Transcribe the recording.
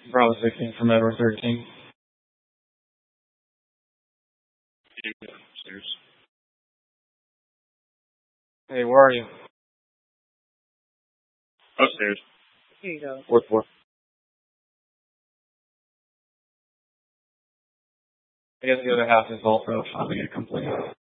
Bravo 16 from Edward 13. Upstairs. Hey, where are you? Upstairs. Here you go. Fourth floor. I guess the other half is also probably a complaint.